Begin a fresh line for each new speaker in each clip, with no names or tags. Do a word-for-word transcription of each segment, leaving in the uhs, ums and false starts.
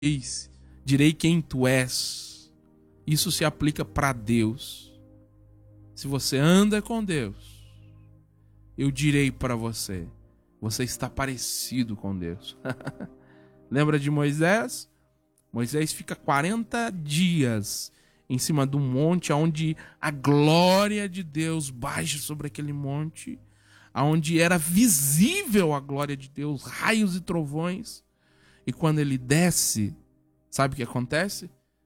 direi quem tu és. Isso se aplica para Deus. Se você anda com Deus, eu direi para você, você está parecido com Deus. Lembra de Moisés? Moisés fica quarenta dias em cima do monte, onde a glória de Deus baixa sobre aquele monte, onde era visível a glória de Deus, raios e trovões. E quando ele desce, sabe o que acontece?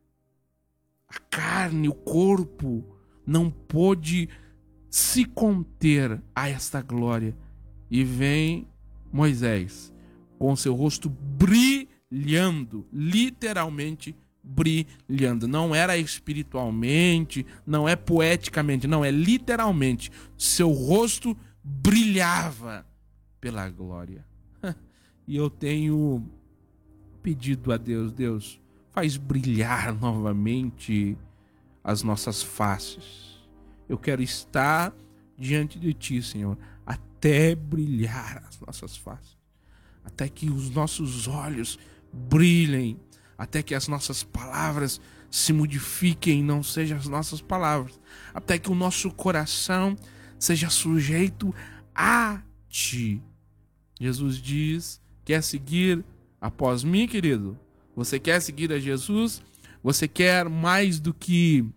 A carne, o corpo não pôde se conter a esta glória. E vem Moisés com seu rosto brilhando, literalmente brilhando. Não era espiritualmente, não é poeticamente, não, é literalmente. Seu rosto brilhava pela glória. E eu tenho pedido a Deus, Deus, faz brilhar novamente as nossas faces. Eu quero estar diante de Ti, Senhor, até brilhar as nossas faces, até que os nossos olhos brilhem, até que as nossas palavras se modifiquem, não sejam as nossas palavras, até que o nosso coração seja sujeito a Ti. Jesus diz, quer seguir após mim, querido? Você quer seguir a Jesus? Você quer mais do que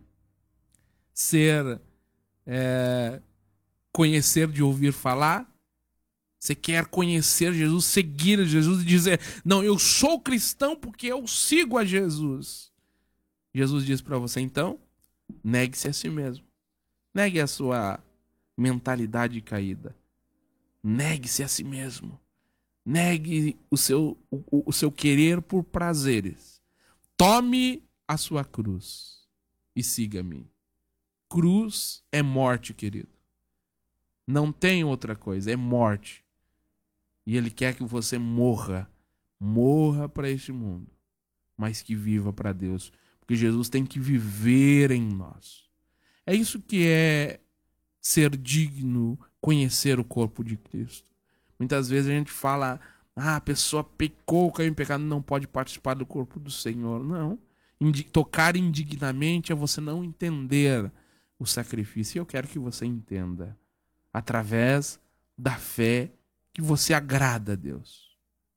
ser, é, conhecer de ouvir falar? Você quer conhecer Jesus, seguir a Jesus e dizer, não, eu sou cristão porque eu sigo a Jesus. Jesus diz para você, então, negue-se a si mesmo. Negue a sua mentalidade caída. Negue-se a si mesmo. Negue o seu, o, o seu querer por prazeres. Tome a sua cruz e siga-me. Cruz é morte, querido. Não tem outra coisa, é morte. E Ele quer que você morra. Morra para este mundo, mas que viva para Deus. Porque Jesus tem que viver em nós. É isso que é ser digno, conhecer o corpo de Cristo. Muitas vezes a gente fala, ah, a pessoa pecou, caiu em pecado, não pode participar do corpo do Senhor. Não. Indi- tocar indignamente é você não entender o sacrifício. E eu quero que você entenda, através da fé, que você agrada a Deus.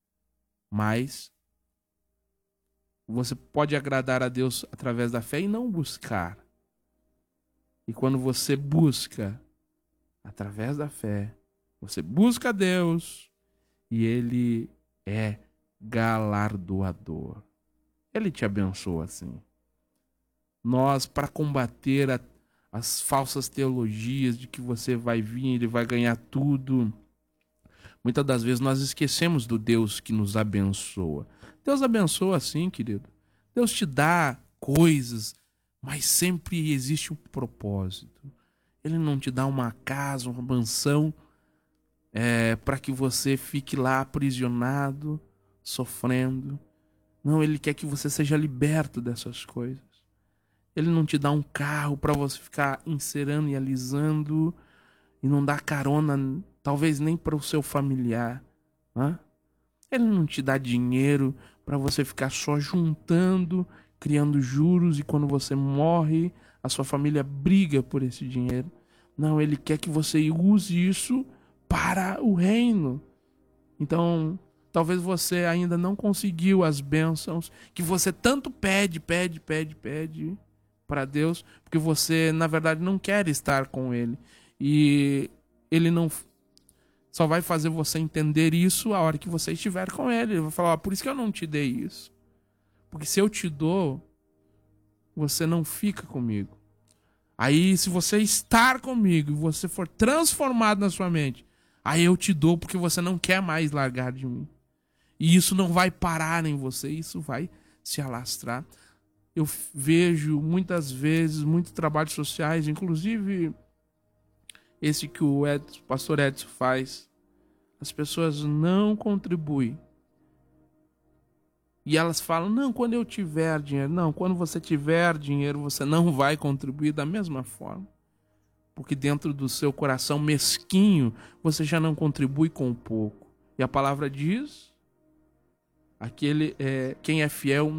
Mas você pode agradar a Deus através da fé e não buscar. E quando você busca através da fé, você busca a Deus e Ele é galardoador. Ele te abençoa assim. Nós, para combater a, as falsas teologias de que você vai vir, Ele vai ganhar tudo, muitas das vezes nós esquecemos do Deus que nos abençoa. Deus abençoa assim, querido. Deus te dá coisas, mas sempre existe um propósito. Ele não te dá uma casa, uma mansão, É, para que você fique lá aprisionado, sofrendo. Não, Ele quer que você seja liberto dessas coisas. Ele não te dá um carro para você ficar encerando e alisando e não dar carona, talvez nem para o seu familiar. Né? Ele não te dá dinheiro para você ficar só juntando, criando juros, e quando você morre, a sua família briga por esse dinheiro. Não, Ele quer que você use isso para o reino. Então, talvez você ainda não conseguiu as bênçãos que você tanto pede, pede, pede, pede para Deus, porque você, na verdade, não quer estar com Ele. E Ele não só vai fazer você entender isso a hora que você estiver com Ele. Ele vai falar, ah, por isso que eu não te dei isso. Porque se eu te dou, você não fica comigo. Aí, se você estar comigo e você for transformado na sua mente, aí eu te dou porque você não quer mais largar de mim. E isso não vai parar em você, isso vai se alastrar. Eu vejo muitas vezes, muitos trabalhos sociais, inclusive esse que o, Edson, o pastor Edson faz. As pessoas não contribuem. E elas falam, não, quando eu tiver dinheiro. Não, quando você tiver dinheiro, você não vai contribuir da mesma forma. Porque dentro do seu coração mesquinho, você já não contribui com pouco. E a palavra diz, Aquele é, quem é fiel